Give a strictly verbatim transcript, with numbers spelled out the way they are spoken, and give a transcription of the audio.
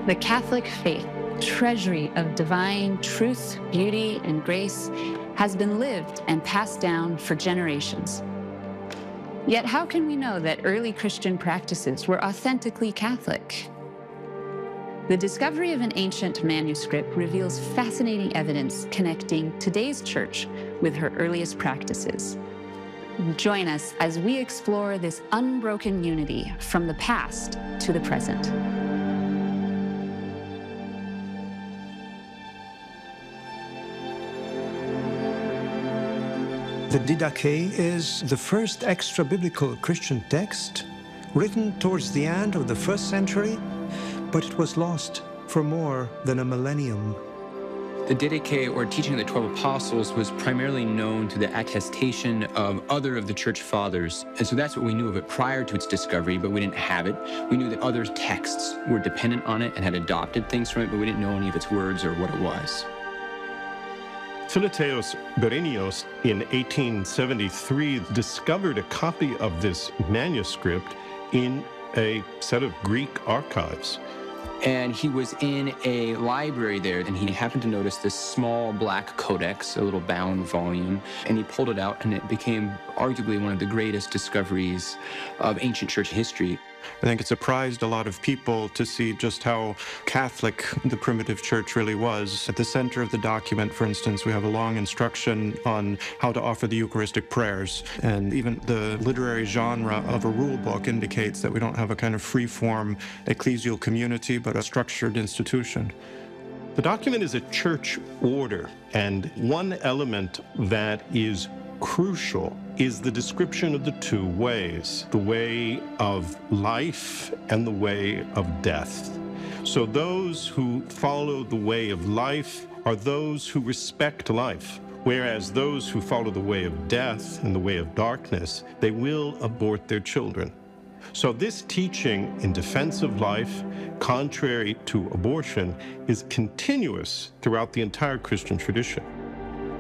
The Catholic faith, treasury of divine truth, beauty, and grace, has been lived and passed down for generations. Yet how can we know that early Christian practices were authentically Catholic? The discovery of an ancient manuscript reveals fascinating evidence connecting today's church with her earliest practices. Join us as we explore this unbroken unity from the past to the present. The Didache is the first extra-biblical Christian text written towards the end of the first century, but it was lost for more than a millennium. The Didache, or Teaching of the Twelve Apostles, was primarily known through the attestation of other of the church fathers. And so that's what we knew of it prior to its discovery, but we didn't have it. We knew that other texts were dependent on it and had adopted things from it, but we didn't know any of its words or what it was. Philotheos Berenios in eighteen seventy-three discovered a copy of this manuscript in a set of Greek archives. And he was in a library there, and he happened to notice this small black codex, a little bound volume, and he pulled it out, and it became arguably one of the greatest discoveries of ancient church history. I think it surprised a lot of people to see just how Catholic the primitive church really was. At the center of the document, for instance, we have a long instruction on how to offer the Eucharistic prayers. And even the literary genre of a rule book indicates that we don't have a kind of free-form ecclesial community, but a structured institution. The document is a church order, and one element that is crucial is the description of the two ways, the way of life and the way of death. So those who follow the way of life are those who respect life, whereas those who follow the way of death and the way of darkness, they will abort their children. So this teaching in defense of life, contrary to abortion, is continuous throughout the entire Christian tradition.